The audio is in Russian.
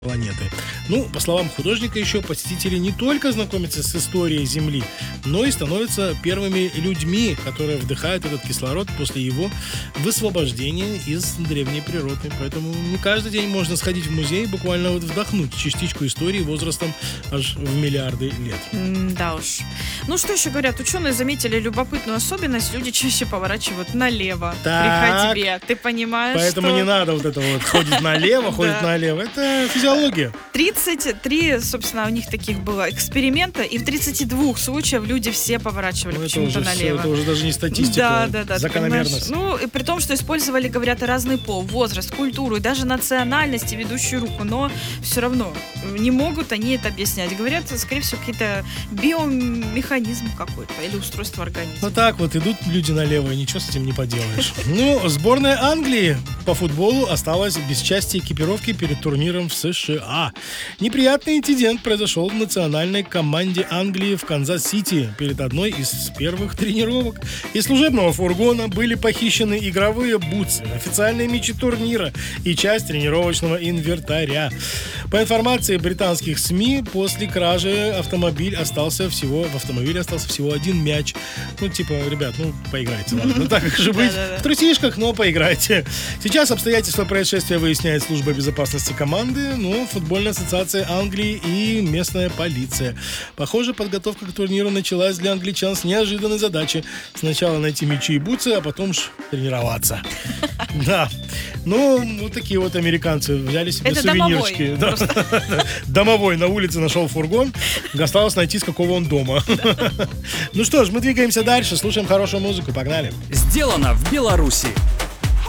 планеты. Ну, по словам художника, еще посетители не только знакомятся с историей Земли, но и становятся первыми людьми, которые вдыхают этот кислород после его высвобождения из древней природы. Поэтому не каждый день можно сходить в музей и буквально вот вдохнуть частичку истории возрастом аж в миллиарды лет. Да уж. Ну, что еще говорят? Ученые заметили любопытную особенность. Люди чаще поворачивают налево при ходьбе. Ты понимаешь, поэтому что... не надо вот это вот ходить налево, ходить налево. Это физиология. 33, собственно, у них таких было эксперимента, и в 32 случаях люди все поворачивали почему-то налево. Это уже даже не статистика, да, закономерность. Ну, и при том, что использовали, говорят, и разный пол, возраст, культуру, и даже национальность и ведущую руку, но все равно не могут они это объяснять. Говорят, скорее всего, какие-то биомеханизм какой-то или устройство организма. Вот так вот идут люди налево, и ничего с этим не поделаешь. Ну, сборная Англии по футболу осталась без части экипировки перед турниром в США. Неприятный инцидент произошел в национальной команде Англии в Канзас-Сити перед одной из первых тренировок. Из служебного фургона были похищены игровые бутсы, официальные мячи турнира и часть тренировочного инвентаря. По информации британских СМИ, после кражи в автомобиле остался всего один мяч. Ну, типа, ребят, поиграйте, ладно. Ну, так же быть. В трусишках, но поиграйте. Сейчас обстоятельства происшествия выясняет служба безопасности команды, футбольная ассоциация Англии и местная полиция. Похоже, подготовка к турниру началась для англичан с неожиданной задачи. Сначала найти мячи и бутсы, а потом тренироваться. Да. Вот такие вот американцы взяли себе сувенирчики. Домовой на улице нашел фургон. Осталось найти, с какого он дома. Ну что ж, мы двигаемся дальше, слушаем хорошую музыку. Погнали. Сделано в Беларуси.